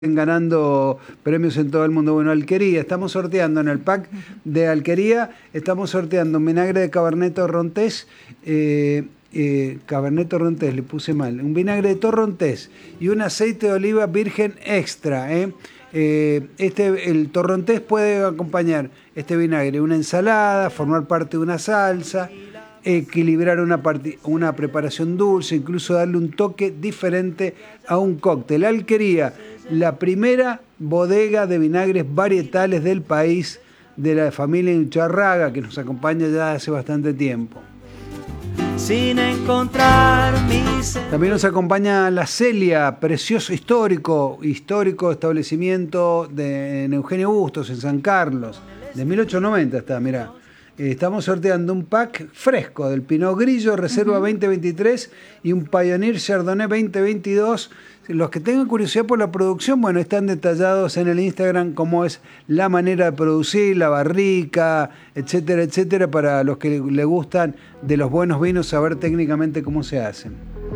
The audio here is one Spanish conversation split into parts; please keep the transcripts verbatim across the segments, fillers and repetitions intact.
ganando premios en todo el mundo. Bueno, Alquería, estamos sorteando en el pack de Alquería, estamos sorteando un vinagre de Cabernet Torrontés, eh, eh, Cabernet Torrontés, le puse mal, un vinagre de Torrontés y un aceite de oliva virgen extra. ¿eh? Eh, este, el Torrontés puede acompañar este vinagre, una ensalada, formar parte de una salsa, equilibrar una, part- una preparación dulce, incluso darle un toque diferente a un cóctel. Alquería, la primera bodega de vinagres varietales del país, de la familia Incharraga, que nos acompaña ya hace bastante tiempo. Sin encontrar mis... También nos acompaña La Celia, precioso histórico, histórico establecimiento de, en Eugenio Bustos, en San Carlos, de mil ochocientos noventa está, mirá. Estamos sorteando un pack fresco del Pinot Grillo Reserva uh-huh. veinte veintitrés y un Pioneer Chardonnay veinte veintidós. Los que tengan curiosidad por la producción, bueno, están detallados en el Instagram cómo es la manera de producir, la barrica, etcétera, etcétera, para los que le gustan de los buenos vinos, saber técnicamente cómo se hacen.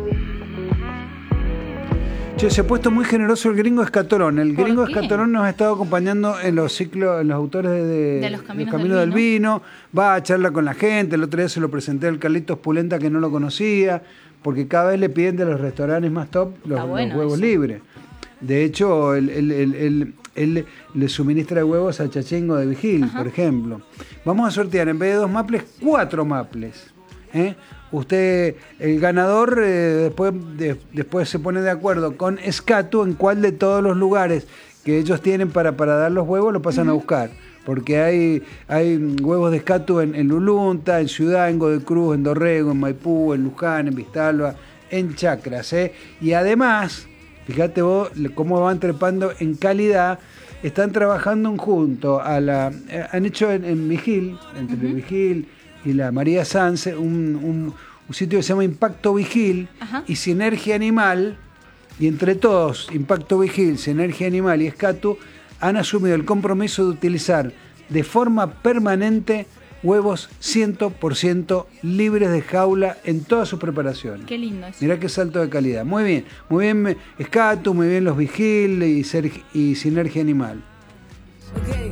Che, se ha puesto muy generoso el gringo Escatolón. El gringo Escatolón nos ha estado acompañando en los ciclos, en los autores de, de, de los Caminos, los caminos del, del vino. vino. Va a charlar con la gente. El otro día se lo presenté al Carlitos Pulenta, que no lo conocía, porque cada vez le piden de los restaurantes más top los, bueno los huevos eso. libres. De hecho, él, él, él, él, él le suministra huevos a Chachengo de Vigil, Ajá. por ejemplo. Vamos a sortear, en vez de dos maples, cuatro maples. ¿eh? Usted, el ganador, eh, después, de, después se pone de acuerdo con Escatu en cuál de todos los lugares que ellos tienen para, para dar los huevos lo pasan uh-huh. a buscar. Porque hay, hay huevos de Escatu en, en Lulunta, en Ciudad, en Godoy Cruz, en Dorrego, en Maipú, en Luján, en Vistalba, en Chacras. ¿eh? Y además, fíjate vos cómo van trepando en calidad. Están trabajando en junto a la... Eh, han hecho en, en Vigil, entre uh-huh. Vigil y la María Sanz, un, un, un sitio que se llama Impacto Vigil Ajá. y Sinergia Animal, y entre todos, Impacto Vigil, Sinergia Animal y Escatu, han asumido el compromiso de utilizar de forma permanente huevos cien por ciento libres de jaula en todas sus preparaciones. Qué lindo eso. Mirá qué salto de calidad. Muy bien, muy bien Escatu, muy bien los Vigil y, Sergi, y Sinergia Animal. Okay.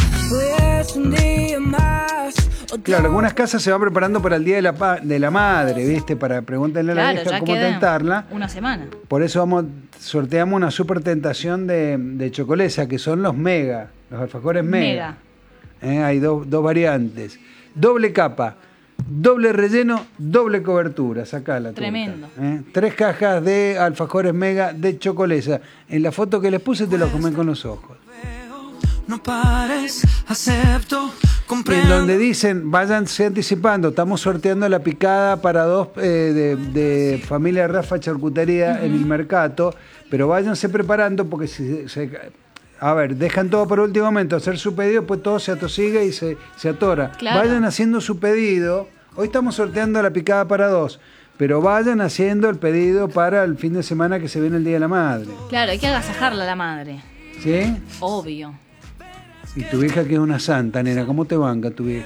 Pues un día más. Claro, algunas casas se van preparando para el Día de la, pa- de la Madre, ¿viste? Para preguntarle a la claro, vieja cómo tentarla. Una semana. Por eso vamos, sorteamos una super tentación de, de chocolesa, que son los mega, los alfajores mega. mega. ¿Eh? Hay do, dos variantes. Doble capa, doble relleno, doble cobertura. Sacá la Tremendo. Turca, ¿eh? Tres cajas de alfajores mega de chocolesa. En la foto que les puse te los comen con los ojos. No pares, acepto, en donde dicen, váyanse anticipando, estamos sorteando la picada para dos eh, de, de familia Rafa Charcutería uh-huh. en el mercado, pero váyanse preparando porque si se, a ver, dejan todo por último momento, hacer su pedido, pues todo se atosiga y se, se atora. Claro. Vayan haciendo su pedido, hoy estamos sorteando la picada para dos, pero vayan haciendo el pedido para el fin de semana que se viene el Día de la Madre. Claro, hay que agasajarla a la madre. ¿Sí? Obvio. Y tu vieja que es una santa, nena, ¿cómo te banca tu vieja?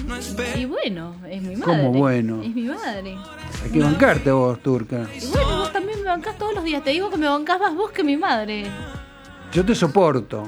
Y bueno, es mi madre. ¿Cómo bueno? Es mi madre. Hay que bancarte vos, Turca. Y bueno, vos también me bancás todos los días. Te digo que me bancás más vos que mi madre. Yo te soporto.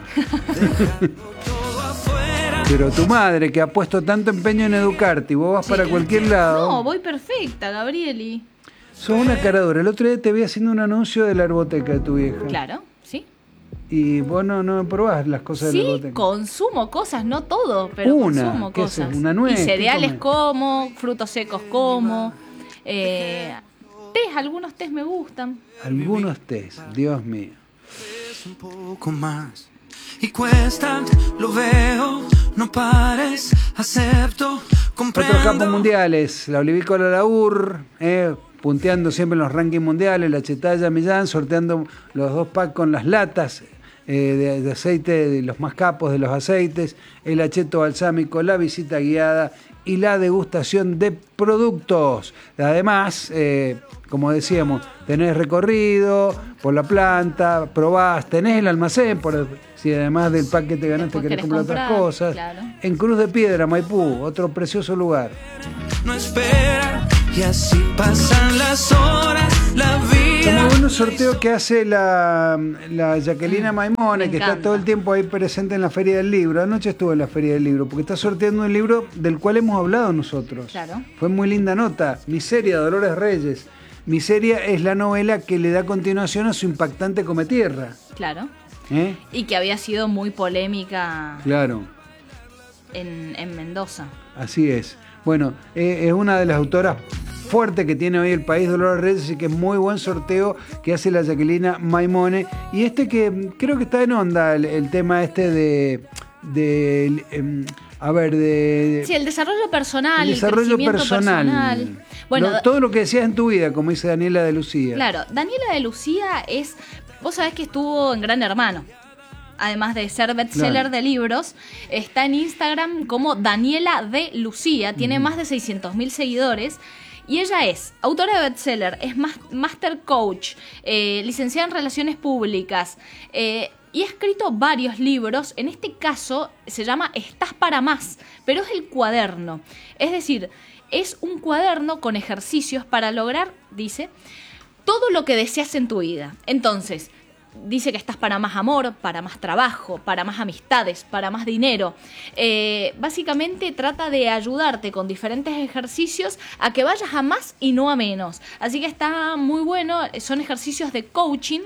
Pero tu madre, que ha puesto tanto empeño en educarte y vos vas sí, para cualquier lado... No, voy perfecta, Gabrieli. Sos una cara dura. El otro día te vi haciendo un anuncio de la herboteca de tu vieja. Claro, sí. Y vos no, no probás las cosas sí, de la herboteca. Sí, consumo cosas, no todo, pero una, consumo ¿qué cosas. Es? Una nuez. Y cereales como, frutos secos como, eh, tés, algunos tés me gustan. Algunos tés, Dios mío. Un poco más y cuesta, lo veo, no pares, acepto, comprendo. Otros campos mundiales, la olivícola Laur, eh, punteando siempre en los rankings mundiales, la Chetalla Millán, sorteando los dos packs con las latas eh, de, de aceite, de los más capos de los aceites, el acheto balsámico, la visita guiada y la degustación de productos. Además, eh, como decíamos, tenés recorrido por la planta, probás, tenés el almacén, por, si además del pack que te ganaste querés comprar otras cosas. Claro. En Cruz de Piedra, Maipú, otro precioso lugar. No espera, y así pasan las horas, la vida. Está muy bueno el sorteo que hace la, la Jacqueline Maimone, que está todo el tiempo ahí presente en la Feria del Libro. Anoche estuve en la Feria del Libro, porque está sorteando un libro del cual hemos hablado nosotros. Claro. Fue muy linda nota. Miseria, Dolores Reyes. Miseria es la novela que le da continuación a su impactante Cometierra. Claro. ¿Eh? Y que había sido muy polémica. Claro. En, en Mendoza. Así es. Bueno, eh, es una de las autoras fuertes que tiene hoy el país, Dolores Reyes, y que es muy buen sorteo que hace la Jacqueline Maimone. Y este que creo que está en onda, el, el tema este de... de eh, a ver, de... Sí, el desarrollo personal, el desarrollo el crecimiento personal. personal. Bueno, lo, todo lo que decías en tu vida, como dice Daniela de Lucía. Claro, Daniela de Lucía es... Vos sabés que estuvo en Gran Hermano. Además de ser bestseller claro. de libros, está en Instagram como Daniela de Lucía, tiene uh-huh. más de seiscientos mil seguidores. Y ella es autora de bestseller, es master coach, eh, licenciada en Relaciones Públicas eh, y ha escrito varios libros. En este caso se llama Estás para más, pero es el cuaderno. Es decir, es un cuaderno con ejercicios para lograr, dice, todo lo que deseas en tu vida. Entonces, dice que estás para más amor, para más trabajo, para más amistades, para más dinero. Eh, básicamente trata de ayudarte con diferentes ejercicios a que vayas a más y no a menos. Así que está muy bueno, son ejercicios de coaching.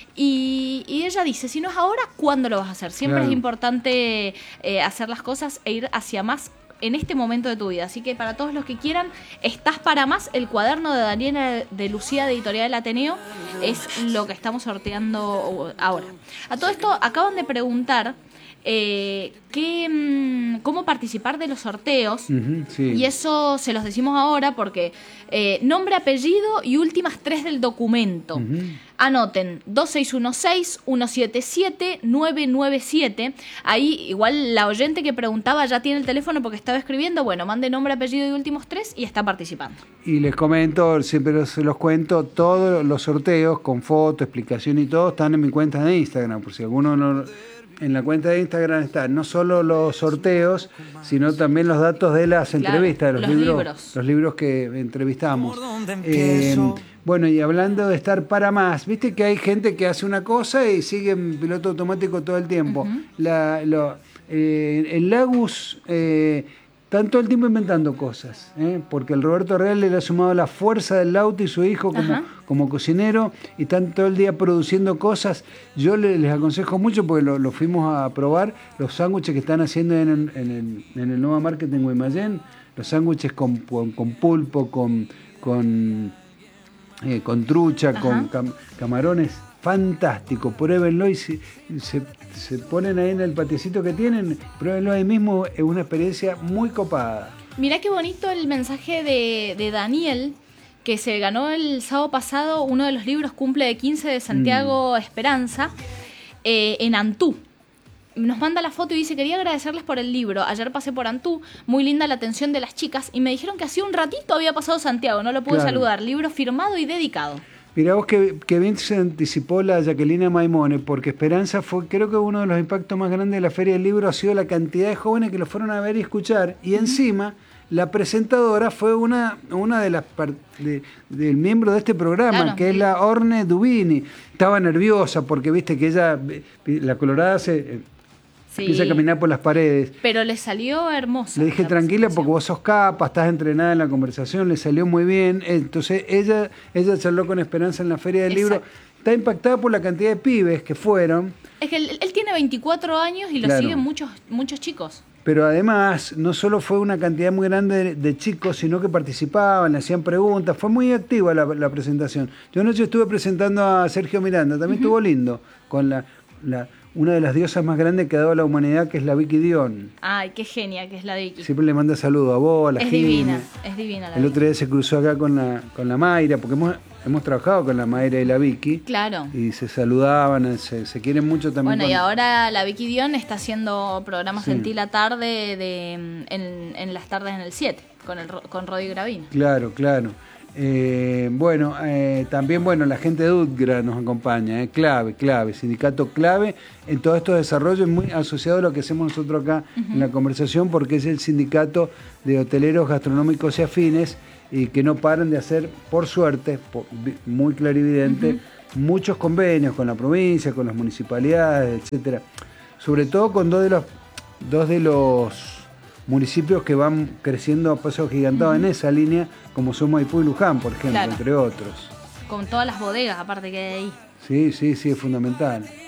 Y, y ella dice, si no es ahora, ¿cuándo lo vas a hacer? Siempre claro. es importante eh, hacer las cosas e ir hacia más en este momento de tu vida. Así que para todos los que quieran, Estás para más, el cuaderno de Daniela de Lucía de Editorial Ateneo, es lo que estamos sorteando ahora. A todo esto acaban de preguntar eh, qué, cómo participar de los sorteos. Uh-huh, sí. Y eso se los decimos ahora porque eh, nombre, apellido y últimas tres del documento. Uh-huh. Anoten dos seis uno seis, uno siete siete, nueve nueve siete. Ahí igual la oyente que preguntaba ya tiene el teléfono porque estaba escribiendo. Bueno, mande nombre, apellido y últimos tres y está participando. Y les comento, siempre se los cuento, todos los sorteos con foto, explicación y todo están en mi cuenta de Instagram. Por si alguno no... En la cuenta de Instagram están no solo los sorteos, sino también los datos de las claro, entrevistas, de los, los libros, libros. los libros que entrevistamos. Eh, bueno, y hablando de estar para más, viste que hay gente que hace una cosa y sigue en piloto automático todo el tiempo. Uh-huh. La, lo, eh, el Lagus eh, están todo el tiempo inventando cosas, ¿eh? Porque el Roberto Real le ha sumado la fuerza del Lauti y su hijo como, como cocinero y están todo el día produciendo cosas. Yo les, les aconsejo mucho porque lo, lo fuimos a probar, los sándwiches que están haciendo en, en, el, en el Nueva Market en Guaymallén, los sándwiches con, con, con pulpo, con, con, eh, con trucha, Ajá. con cam, camarones. Fantástico, pruébenlo y se, se, se ponen ahí en el patiecito que tienen, pruébenlo ahí mismo, es una experiencia muy copada. Mirá qué bonito el mensaje de, de Daniel, que se ganó el sábado pasado uno de los libros Cumple de quince de Santiago mm. Esperanza, eh, en Antú. Nos manda la foto y dice, quería agradecerles por el libro, ayer pasé por Antú, muy linda la atención de las chicas y me dijeron que hacía un ratito había pasado Santiago, no lo pude claro. saludar, libro firmado y dedicado. Mirá vos que, que bien se anticipó la Jacqueline Maimone, porque Esperanza fue, creo que uno de los impactos más grandes de la Feria del Libro ha sido la cantidad de jóvenes que lo fueron a ver y escuchar, y encima la presentadora fue una, una de las de, del miembro de este programa, claro, que sí. es la Orne Dubini. Estaba nerviosa porque viste que ella, la colorada se... Sí. Empieza a caminar por las paredes. Pero le salió hermosa. Le dije, tranquila, porque vos sos capa, estás entrenada en la conversación, le salió muy bien. Entonces, ella ella charló con Esperanza en la Feria del Exacto. Libro. Está impactada por la cantidad de pibes que fueron. Es que él, él tiene veinticuatro años y lo claro. siguen muchos, muchos chicos. Pero además, no solo fue una cantidad muy grande de, de chicos, sino que participaban, le hacían preguntas. Fue muy activa la, la presentación. Yo anoche estuve presentando a Sergio Miranda, también uh-huh. estuvo lindo, con la... la una de las diosas más grandes que ha dado la humanidad, que es la Vicky Dion. Ay, qué genia que es la Vicky. Siempre le manda saludos a vos, a la Es Gine. divina, es divina la El Vicky. otro día se cruzó acá con la, con la Mayra, porque hemos, hemos trabajado con la Mayra y la Vicky. Claro. Y se saludaban, se, se quieren mucho también. Bueno, con... y ahora la Vicky Dion está haciendo programas sí. en Ti la tarde, de, en, en las tardes en el siete, con, el, con Rodi Gravina. Claro, claro. Eh, bueno, eh, también bueno, la gente de UTGRA nos acompaña, eh, clave, clave, sindicato clave en todos estos desarrollos, muy asociado a lo que hacemos nosotros acá uh-huh. en la conversación, porque es el sindicato de hoteleros, gastronómicos y afines, y que no paran de hacer, por suerte, por, muy clarividente, uh-huh. muchos convenios con la provincia, con las municipalidades, etcétera. Sobre todo con dos de los dos de los municipios que van creciendo a pasos gigantados uh-huh. en esa línea, como son Maipú y Luján, por ejemplo, claro. entre otros. Con todas las bodegas aparte que hay ahí. Sí, sí, sí, es fundamental.